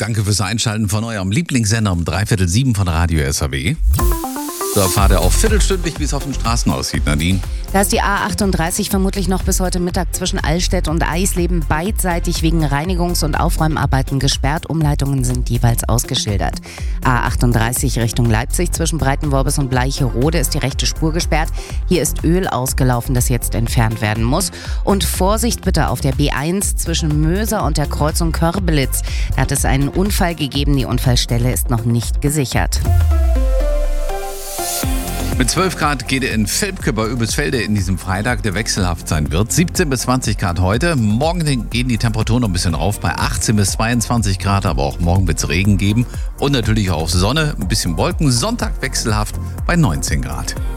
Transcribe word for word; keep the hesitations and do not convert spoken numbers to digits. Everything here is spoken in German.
Danke fürs Einschalten von eurem Lieblingssender um dreiviertel sieben von Radio S H W. So erfahrt ihr auch viertelstündlich, wie es auf den Straßen aussieht, Nadine. Da ist die A achtunddreißig vermutlich noch bis heute Mittag zwischen Allstedt und Eisleben beidseitig wegen Reinigungs- und Aufräumarbeiten gesperrt. Umleitungen sind jeweils ausgeschildert. A achtunddreißig Richtung Leipzig zwischen Breitenworbis und Bleicherode ist die rechte Spur gesperrt. Hier ist Öl ausgelaufen, das jetzt entfernt werden muss. Und Vorsicht bitte auf der B eins zwischen Möser und der Kreuzung Körbelitz. Da hat es einen Unfall gegeben. Die Unfallstelle ist noch nicht gesichert. Mit zwölf Grad geht er in Velpke bei Übelsfelde in diesem Freitag, der wechselhaft sein wird. siebzehn bis zwanzig Grad heute. Morgen gehen die Temperaturen noch ein bisschen rauf bei achtzehn bis zweiundzwanzig Grad, aber auch morgen wird es Regen geben. Und natürlich auch Sonne, ein bisschen Wolken. Sonntag wechselhaft bei neunzehn Grad.